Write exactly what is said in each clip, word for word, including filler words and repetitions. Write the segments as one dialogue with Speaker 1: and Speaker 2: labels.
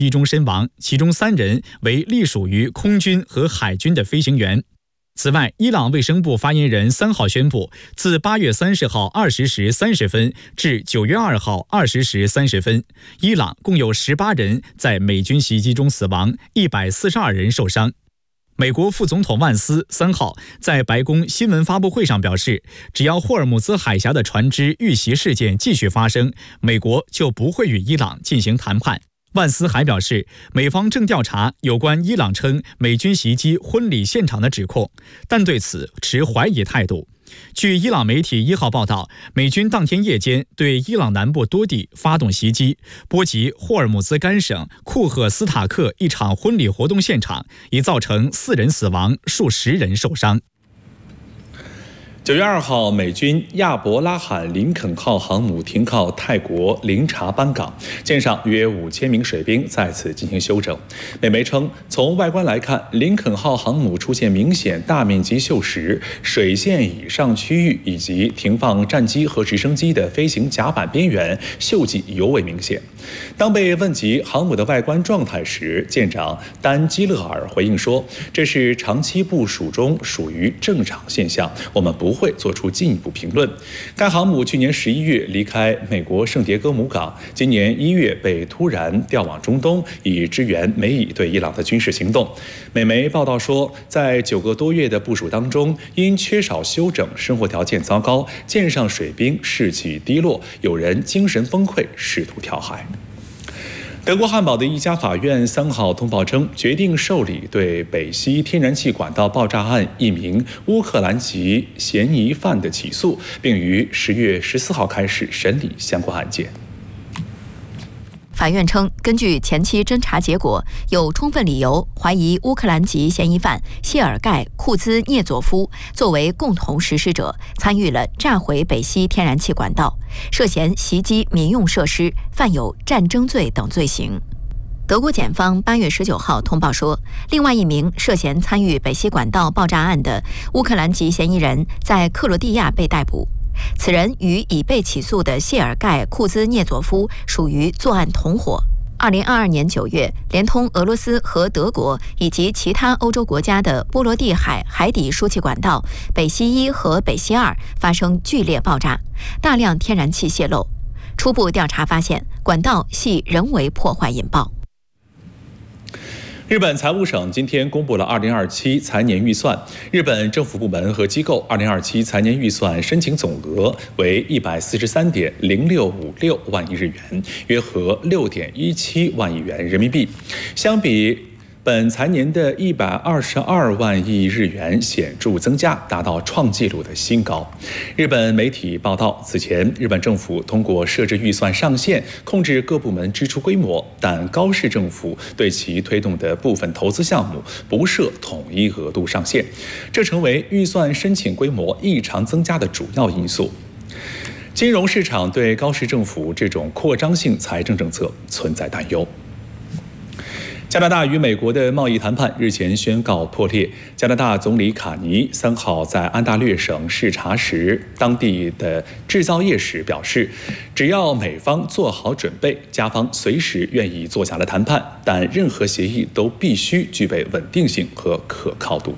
Speaker 1: 一中身亡，其中三人为隶属于空军和海军的飞行员。此外，伊朗卫生部发言人三号宣布，自八月三十号二十时三十分至九月二号二十时三十分，伊朗共有十八人在美军袭击中死亡，一百四十二人受伤。美国副总统万斯三号在白宫新闻发布会上表示，只要霍尔木兹海峡的船只遇袭事件继续发生，美国就不会与伊朗进行谈判。万斯还表示，美方正调查有关伊朗称美军袭击婚礼现场的指控，但对此持怀疑态度。据伊朗媒体一号报道，美军当天夜间对伊朗南部多地发动袭击，波及霍尔木兹干省库赫斯塔克一场婚礼活动现场，已造成四人死亡，数十人受伤。
Speaker 2: 九月二号，美军亚伯拉罕林肯号航母停靠泰国林察班港，舰上约五千名水兵在此进行休整。美媒称，从外观来看，林肯号航母出现明显大面积锈蚀，水线以上区域以及停放战机和直升机的飞行甲板边缘锈迹尤为明显。当被问及航母的外观状态时，舰长丹基勒尔回应说：“这是长期部署中属于正常现象，我们不。”不会做出进一步评论。该航母去年十一月离开美国圣迭戈母港，今年一月被突然调往中东，以支援美以对伊朗的军事行动。美媒报道说，在九个多月的部署当中，因缺少休整，生活条件糟糕，舰上水兵士气低落，有人精神崩溃，试图跳海。德国汉堡的一家法院三号通报称，决定受理对北溪天然气管道爆炸案一名乌克兰籍嫌疑犯的起诉，并于十月十四号开始审理相关案件。
Speaker 3: 法院称，根据前期侦查结果，有充分理由怀疑乌克兰籍嫌疑犯谢尔盖·库兹涅佐夫作为共同实施者，参与了炸毁北溪天然气管道，涉嫌袭击民用设施，犯有战争罪等罪行。德国检方八月十九号通报说，另外一名涉嫌参与北溪管道爆炸案的乌克兰籍嫌疑人在克罗地亚被逮捕。此人与已被起诉的谢尔盖·库兹涅佐夫属于作案同伙。二零二二年九月，连通俄罗斯和德国以及其他欧洲国家的波罗的海海底输气管道北溪一和北溪二发生剧烈爆炸，大量天然气泄漏。初步调查发现，管道系人为破坏引爆。
Speaker 2: 日本财务省今天公布了二零二七财年预算，日本政府部门和机构二零二七财年预算申请总额为一百四十三点零六五六万亿日元，约合六点一七万亿元人民币，相比本财年的一百二十二万亿日元显著增加，达到创纪录的新高。日本媒体报道，此前日本政府通过设置预算上限，控制各部门支出规模，但高市政府对其推动的部分投资项目不设统一额度上限，这成为预算申请规模异常增加的主要因素。金融市场对高市政府这种扩张性财政政策存在担忧。加拿大与美国的贸易谈判日前宣告破裂。加拿大总理卡尼三号在安大略省视察时，当地的制造业时表示，只要美方做好准备，加方随时愿意坐下来谈判，但任何协议都必须具备稳定性和可靠度。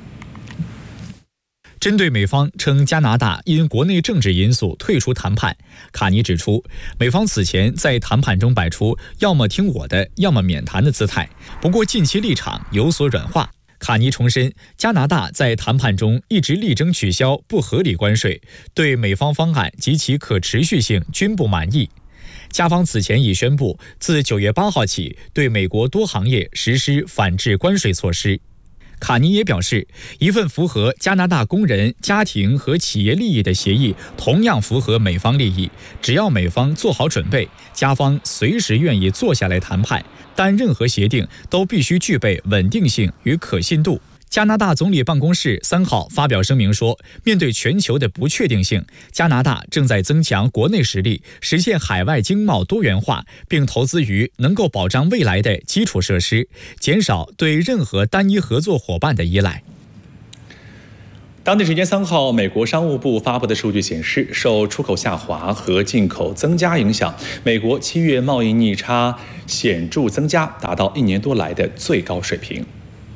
Speaker 1: 针对美方称加拿大因国内政治因素退出谈判，卡尼指出，美方此前在谈判中摆出要么听我的，要么免谈的姿态，不过近期立场有所软化。卡尼重申，加拿大在谈判中一直力争取消不合理关税，对美方方案及其可持续性均不满意。加方此前已宣布，自九月八号起对美国多行业实施反制关税措施。卡尼也表示，一份符合加拿大工人、家庭和企业利益的协议同样符合美方利益，只要美方做好准备，加方随时愿意坐下来谈判，但任何协定都必须具备稳定性与可信度。加拿大总理办公室三号发表声明说，面对全球的不确定性，加拿大正在增强国内实力，实现海外经贸多元化，并投资于能够保障未来的基础设施，减少对任何单一合作伙伴的依赖。
Speaker 2: 当地时间三号，美国商务部发布的数据显示，受出口下滑和进口增加影响，美国七月贸易逆差显著增加，达到一年多来的最高水平。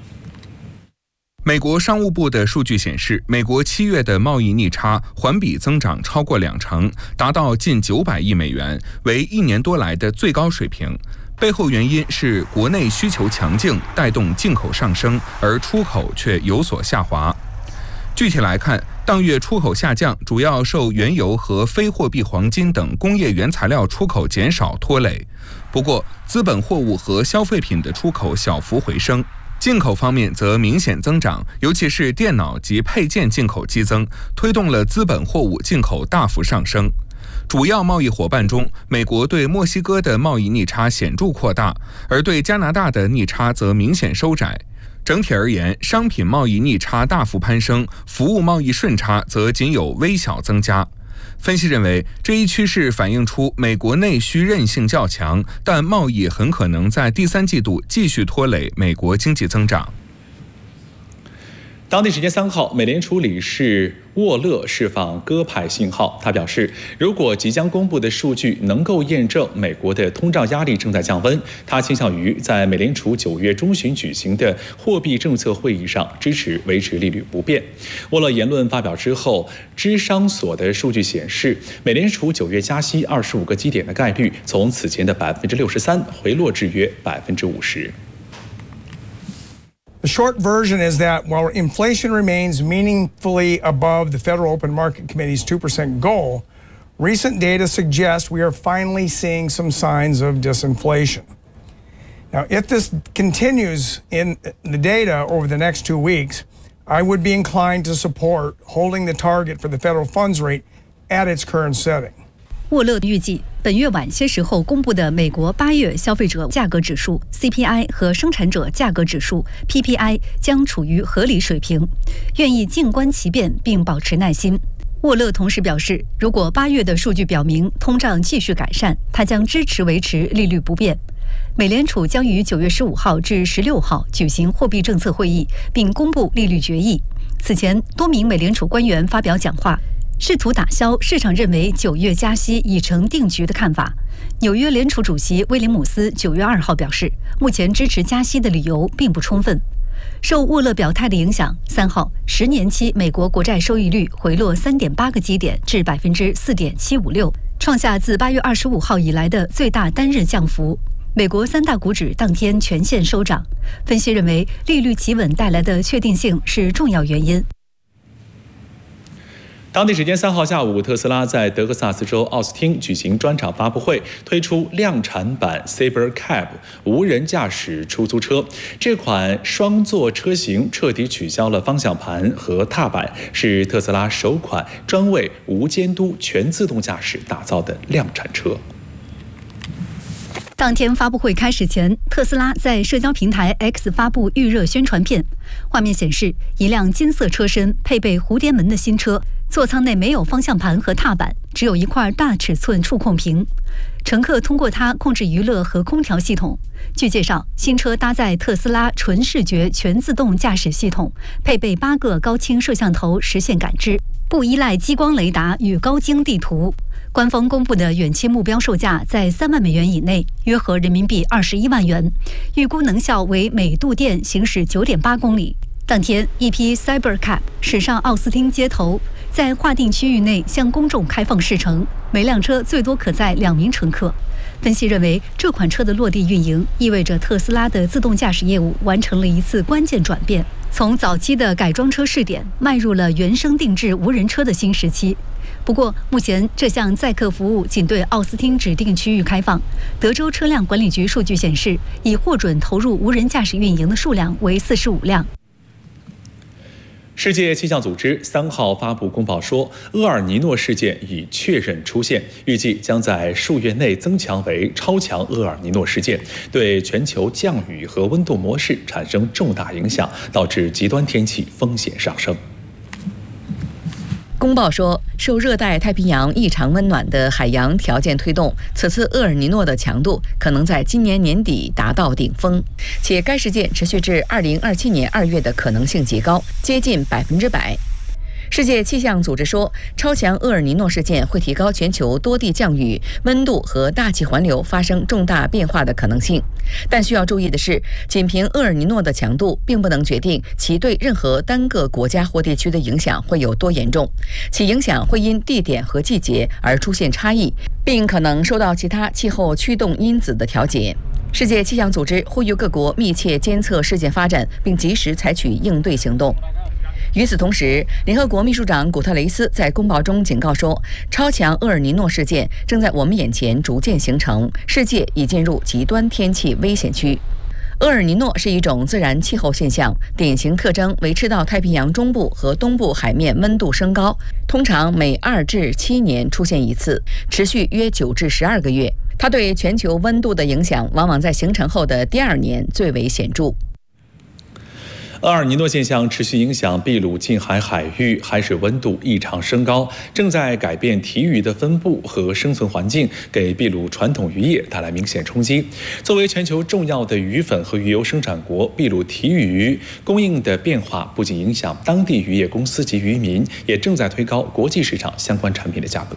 Speaker 4: 美国商务部的数据显示，美国七月的贸易逆差环比增长超过两成，达到近九百亿美元，为一年多来的最高水平。背后原因是国内需求强劲，带动进口上升，而出口却有所下滑。具体来看，当月出口下降主要受原油和非货币黄金等工业原材料出口减少拖累。不过，资本货物和消费品的出口小幅回升。进口方面则明显增长，尤其是电脑及配件进口激增，推动了资本货物进口大幅上升。主要贸易伙伴中，美国对墨西哥的贸易逆差显著扩大，而对加拿大的逆差则明显收窄。整体而言，商品贸易逆差大幅攀升，服务贸易顺差则仅有微小增加。分析认为，这一趋势反映出美国内需韧性较强，但贸易很可能在第三季度继续拖累美国经济增长。
Speaker 2: 当地时间三号，美联储理事沃勒释放鸽派信号，他表示，如果即将公布的数据能够验证美国的通胀压力正在降温，他倾向于在美联储九月中旬举行的货币政策会议上支持维持利率不变。沃勒言论发表之后，芝商所的数据显示，美联储九月加息二十五个基点的概率从此前的百分之六十三回落至约百分之五十。
Speaker 5: The short version is that while inflation remains meaningfully above the Federal Open Market Committee's two percent goal, recent data suggests we are finally seeing some signs of disinflation. Now, if this continues in the data over the next two weeks, I would be inclined to support holding the target for the federal funds rate at its current setting.
Speaker 6: 沃勒预计，本月晚些时候公布的美国八月消费者价格指数 C P I 和生产者价格指数 P P I 将处于合理水平，愿意静观其变并保持耐心。沃勒同时表示，如果八月的数据表明通胀继续改善，他将支持维持利率不变。美联储将于九月十五号至十六号举行货币政策会议，并公布利率决议。此前，多名美联储官员发表讲话，试图打消市场认为九月加息已成定局的看法。纽约联储主席威廉姆斯九月二号表示，目前支持加息的理由并不充分。受沃勒表态的影响，三号十年期美国国债收益率回落三点八个基点至百分之四点七五六，创下自八月二十五号以来的最大单日降幅。美国三大股指当天全线收涨。分析认为，利率企稳带来的确定性是重要原因。
Speaker 2: 当地时间三号下午，特斯拉在德克萨斯州奥斯汀举行专场发布会，推出量产版 Cybercab 无人驾驶出租车。这款双座车型彻底取消了方向盘和踏板，是特斯拉首款专为无监督全自动驾驶打造的量产车。
Speaker 6: 当天发布会开始前，特斯拉在社交平台 X 发布预热宣传片，画面显示一辆金色车身配备蝴蝶门的新车，座舱内没有方向盘和踏板，只有一块大尺寸触控屏，乘客通过它控制娱乐和空调系统。据介绍，新车搭载特斯拉纯视觉全自动驾驶系统，配备八个高清摄像头实现感知，不依赖激光雷达与高精地图。官方公布的远期目标售价在三万美元以内，约合人民币二十一万元，预估能效为每度电行驶九点八公里。当天，一批 Cybercab 驶上奥斯汀街头，在划定区域内向公众开放试乘，每辆车最多可载两名乘客。分析认为，这款车的落地运营意味着特斯拉的自动驾驶业务完成了一次关键转变，从早期的改装车试点迈入了原生定制无人车的新时期。不过，目前这项载客服务仅对奥斯汀指定区域开放。德州车辆管理局数据显示，已获准投入无人驾驶运营的数量为四十五辆。
Speaker 2: 世界气象组织三号发布公报说，厄尔尼诺事件已确认出现，预计将在数月内增强为超强厄尔尼诺事件，对全球降雨和温度模式产生重大影响，导致极端天气风险上升。
Speaker 7: 公报说，受热带太平洋异常温暖的海洋条件推动，此次厄尔尼诺的强度可能在今年年底达到顶峰，且该事件持续至二零二七年二月的可能性极高，接近百分之百。 世界气象组织说，超强厄尔尼诺事件会提高全球多地降雨、温度和大气环流发生重大变化的可能性。但需要注意的是，仅凭厄尔尼诺的强度，并不能决定其对任何单个国家或地区的影响会有多严重。其影响会因地点和季节而出现差异，并可能受到其他气候驱动因子的调节。世界气象组织呼吁各国密切监测事件发展，并及时采取应对行动。与此同时，联合国秘书长古特雷斯在公报中警告说，超强厄尔尼诺事件正在我们眼前逐渐形成，世界已进入极端天气危险区。厄尔尼诺是一种自然气候现象，典型特征为赤道太平洋中部和东部海面温度升高，通常每二至七年出现一次，持续约九至十二个月。它对全球温度的影响往往在形成后的第二年最为显著。
Speaker 2: 厄尔尼诺现象持续影响秘鲁近海海域，海水温度异常升高，正在改变提鱼的分布和生存环境，给秘鲁传统渔业带来明显冲击。作为全球重要的鱼粉和鱼油生产国，秘鲁提鱼供应的变化不仅影响当地渔业公司及渔民，也正在推高国际市场相关产品的价格。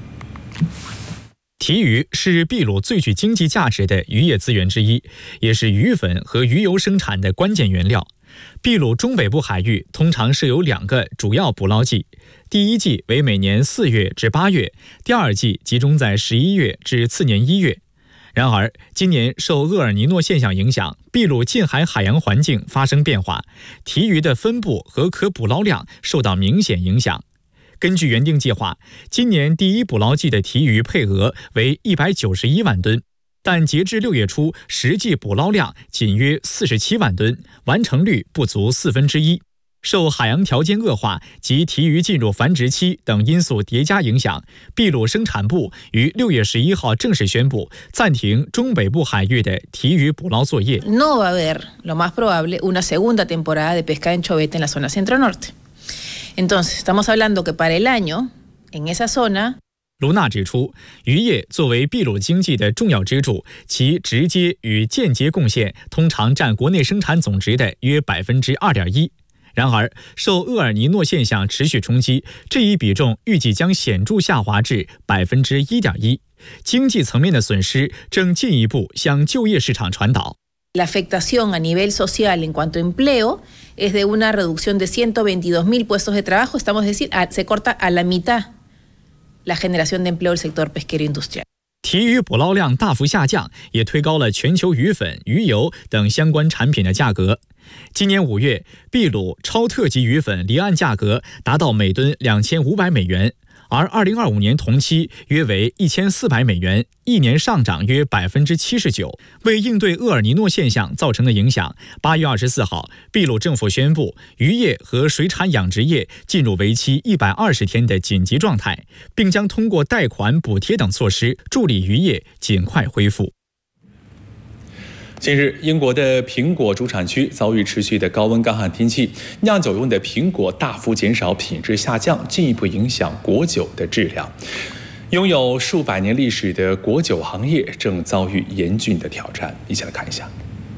Speaker 1: 提鱼是秘鲁最具经济价值的渔业资源之一，也是鱼粉和鱼油生产的关键原料。秘鲁中北部海域通常设有两个主要捕捞季，第一季为每年四月至八月，第二季集中在十一月至次年一月。然而，今年受厄尔尼诺现象影响，秘鲁近海海洋环境发生变化，提鱼的分布和可捕捞量受到明显影响。根据原定计划，今年第一捕捞季的提鱼配额为一百九十一万吨。但截至六月初，实际捕捞量仅约四十七万吨，完成率不足四分之一。受海洋条件恶化及提鱼进入繁殖期等因素叠加影响，秘鲁生产部于六月十一号正式宣布暂停中北部海域的提鱼捕捞作业。
Speaker 8: No va a haber, lo más probable, una segunda temporada de pesca de anchoveta en la zona centro-norte. Entonces, estamos hablando que para el año, en esa zona。
Speaker 1: 卢娜指出，渔业作为秘鲁经济的重要支柱，其直接与间接贡献通常占国内生产总值的约百分之二点一。然而，受厄尔尼诺现象持续冲击，这一比重预计将显著下滑至百分之一点一。经济层面的损失正进一步向就业市场传导。
Speaker 8: La afectación a nivel social en cuanto a empleo es de una reducción de ciento veintidós mil puestos de trabajo. Estamos decir, se corta a la mitad.La generación de empleo del sector pesquero industrial。
Speaker 1: 提鱼捕捞量大幅下降，也推高了全球鱼粉、鱼油等相关产品的价格。今年五月，秘鲁超特级鱼粉离岸价格达到每吨两千五百美元，而二零二五年同期约为一千四百美元，一年上涨约百分之七十九。为应对厄尔尼诺现象造成的影响，八月二十四号，秘鲁政府宣布渔业和水产养殖业进入为期一百二十天的紧急状态，并将通过贷款、补贴等措施助力渔业尽快恢复。
Speaker 2: 近日，英国的苹果主产区遭遇持续的高温干旱天气，酿酒用的苹果大幅减少，品质下降，进一步影响果酒的质量。拥有数百年历史的果酒行业正遭遇严峻的挑战。一起来看一下。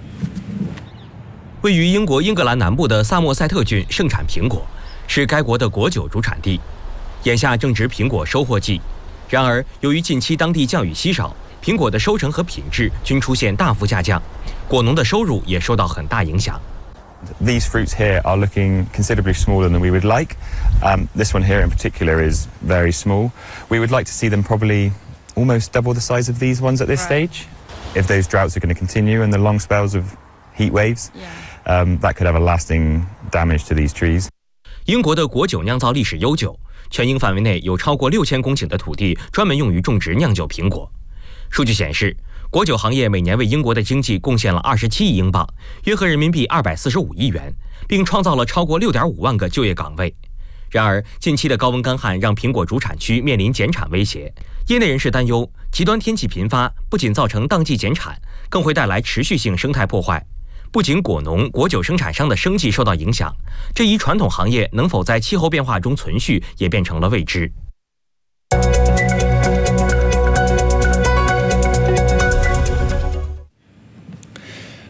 Speaker 9: 位于英国英格兰南部的萨默塞特郡盛产苹果，是该国的果酒主产地。眼下正值苹果收获季，然而由于近期当地降雨稀少，苹果的收成和品质均出现大幅下降，果农的收入也受到很大影响。
Speaker 10: These fruits here are looking considerably smaller than we would like. Um, this one here in particular is very small. We would like to see them probably almost double the size of these ones at this stage. If those droughts are going to continue and the long spells of heat waves, um, that could have a lasting damage to these trees.
Speaker 9: 英国的果酒酿造历史悠久，全英范围内有超过六千公顷的土地专门用于种植酿酒苹果。数据显示，果酒行业每年为英国的经济贡献了二十七亿英镑，约合人民币二百四十五亿元，并创造了超过六点五万个就业岗位。然而，近期的高温干旱让苹果主产区面临减产威胁。业内人士担忧，极端天气频发不仅造成当季减产，更会带来持续性生态破坏。不仅果农、果酒生产商的生计受到影响，这一传统行业能否在气候变化中存续，也变成了未知。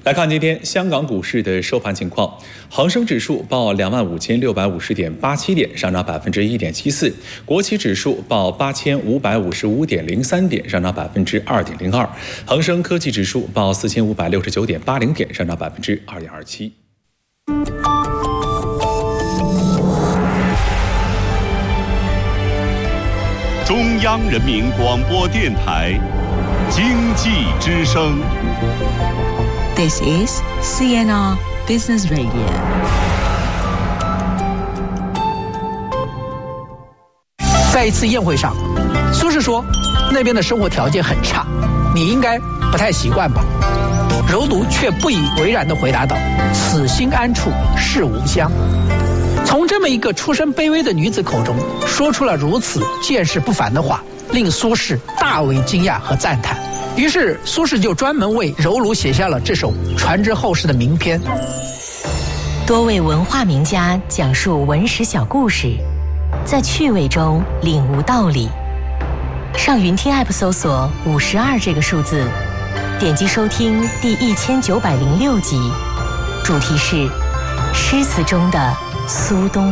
Speaker 2: 来看今天香港股市的收盘情况，恒生指数报两万五千六百五十点八七点，上涨百分之一点七四；国企指数报八千五百五十五点零三点，上涨百分之二点零二；恒生科技指数报四千五百六十九点八零点，上涨百分之二点二七。
Speaker 11: 中央人民广播电台经济之声。
Speaker 12: This is C N R Business Radio。
Speaker 13: 在一次宴会上，苏轼说：“那边的生活条件很差，你应该不太习惯吧？”柔奴却不以为然地回答道：“此心安处是吾乡。”从这么一个出身卑微的女子口中说出了如此见识不凡的话，令苏轼大为惊讶和赞叹。于是苏轼就专门为柔奴写下了这首传之后世的名篇。
Speaker 14: 多位文化名家讲述文史小故事，在趣味中领悟道理。上云听 App 搜索五十二这个数字，点击收听第一千九百零六集，主题是诗词中的苏东